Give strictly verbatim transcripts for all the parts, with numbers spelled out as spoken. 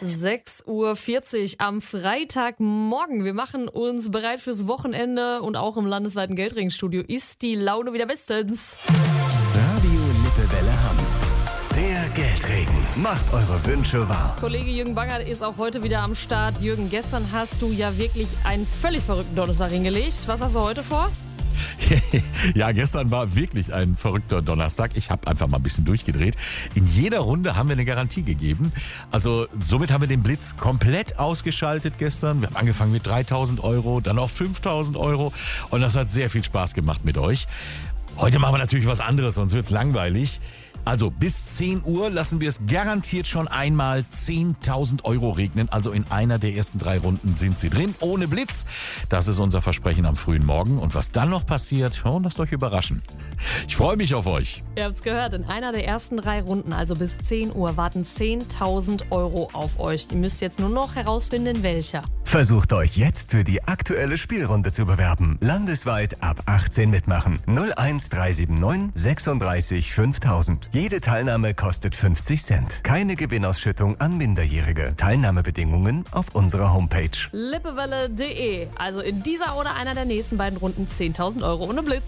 sechs Uhr vierzig am Freitagmorgen. Wir machen uns bereit fürs Wochenende und auch im landesweiten Geldringstudio ist die Laune wieder bestens. Radio Lippewelle Hamm. Der Geldregen macht eure Wünsche wahr. Kollege Jürgen Bangert ist auch heute wieder am Start. Jürgen, gestern hast du ja wirklich einen völlig verrückten Donnerstag hingelegt. Was hast du heute vor? Ja, gestern war wirklich ein verrückter Donnerstag. Ich habe einfach mal ein bisschen durchgedreht. In jeder Runde haben wir eine Garantie gegeben. Also somit haben wir den Blitz komplett ausgeschaltet gestern. Wir haben angefangen mit dreitausend Euro, dann auf fünftausend Euro. Und das hat sehr viel Spaß gemacht mit euch. Heute machen wir natürlich was anderes, sonst wird's langweilig. Also bis zehn Uhr lassen wir es garantiert schon einmal zehntausend Euro regnen. Also in einer der ersten drei Runden sind sie drin, ohne Blitz. Das ist unser Versprechen am frühen Morgen. Und was dann noch passiert, oh, lasst euch überraschen. Ich freue mich auf euch. Ihr habt's gehört, in einer der ersten drei Runden, also bis zehn Uhr, warten zehntausend Euro auf euch. Ihr müsst jetzt nur noch herausfinden, in welcher. Versucht euch jetzt für die aktuelle Spielrunde zu bewerben. Landesweit ab achtzehn mitmachen. null eins drei sieben neun sechsunddreißig fünftausend. Jede Teilnahme kostet fünfzig Cent. Keine Gewinnausschüttung an Minderjährige. Teilnahmebedingungen auf unserer Homepage. lippewelle punkt de. Also in dieser oder einer der nächsten beiden Runden zehntausend Euro ohne Blitz.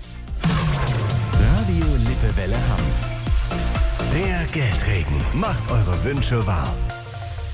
Radio Lippewelle Hamm. Der Geldregen macht eure Wünsche wahr.